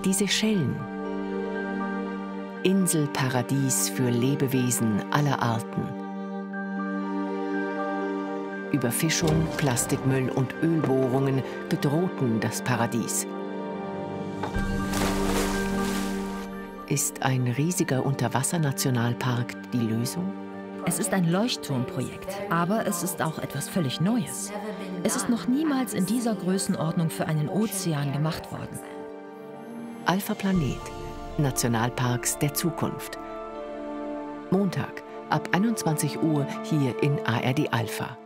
Die Seychellen. Inselparadies für Lebewesen aller Arten. Überfischung, Plastikmüll und Ölbohrungen bedrohten das Paradies. Ist ein riesiger Unterwassernationalpark die Lösung? Es ist ein Leuchtturmprojekt, aber es ist auch etwas völlig Neues. Es ist noch niemals in dieser Größenordnung für einen Ozean gemacht worden. Alpha Planet, Nationalparks der Zukunft. Montag ab 21 Uhr hier in ARD Alpha.